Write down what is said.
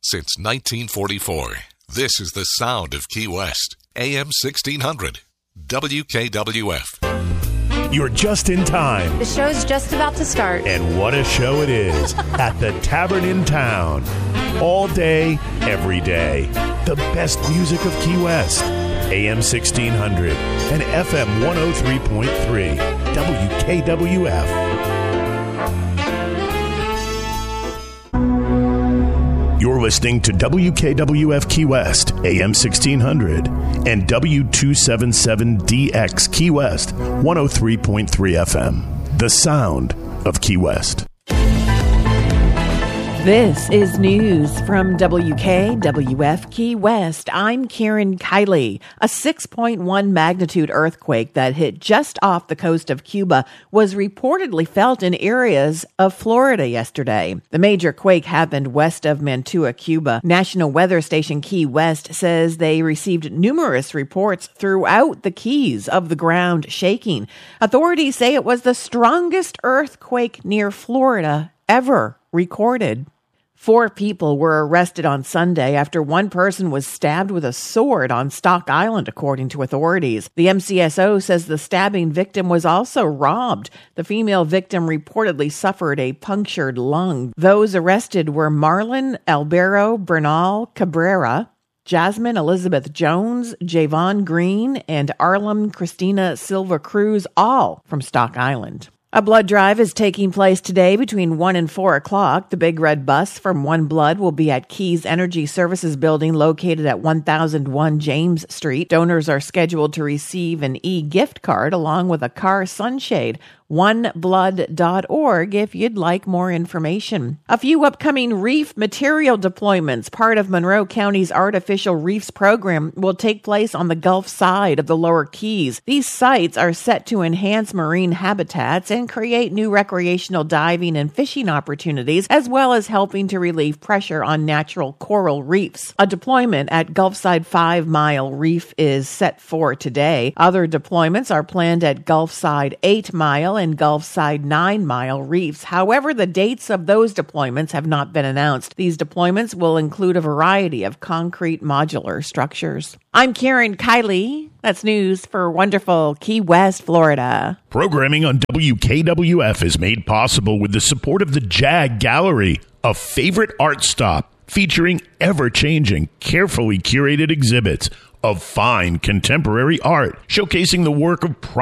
since 1944. This is the sound of Key West. AM 1600. WKWF. You're just in time. The show's just about to start. And what a show it is at the Tavern in Town. All day, every day. The best music of Key West. AM 1600 and FM 103.3. WKWF. You're listening to WKWF Key West, AM 1600, and W277DX Key West, 103.3 FM. The sound of Key West. This is news from WKWF Key West. I'm Karen Kiley. A 6.1 magnitude earthquake that hit just off the coast of Cuba was reportedly felt in areas of Florida yesterday. The major quake happened west of Mantua, Cuba. National Weather Station Key West says they received numerous reports throughout the Keys of the ground shaking. Authorities say it was the strongest earthquake near Florida ever recorded. 4 people were arrested on Sunday after one person was stabbed with a sword on Stock Island, according to authorities. The MCSO says the stabbing victim was also robbed. The female victim reportedly suffered a punctured lung. Those arrested were Marlon Albero Bernal Cabrera, Jasmine Elizabeth Jones, Javon Green, and Arlem Christina Silva Cruz, all from Stock Island. A blood drive is taking place today between 1 and 4 o'clock. The Big Red Bus from One Blood will be at Keys Energy Services building located at 1001 James Street. Donors are scheduled to receive an e-gift card along with a car sunshade. OneBlood.org if you'd like more information. A few upcoming reef material deployments, part of Monroe County's Artificial Reefs program, will take place on the Gulf side of the Lower Keys. These sites are set to enhance marine habitats and create new recreational diving and fishing opportunities, as well as helping to relieve pressure on natural coral reefs. A deployment at Gulfside 5 Mile Reef is set for today. Other deployments are planned at Gulfside 8 Mile and Gulfside 9 Mile reefs. However, the dates of those deployments have not been announced. These deployments will include a variety of concrete modular structures. I'm Karen Kiley. That's news for wonderful Key West, Florida. Programming on WKWF is made possible with the support of the JAG Gallery, a favorite art stop featuring ever-changing, carefully curated exhibits of fine contemporary art showcasing the work of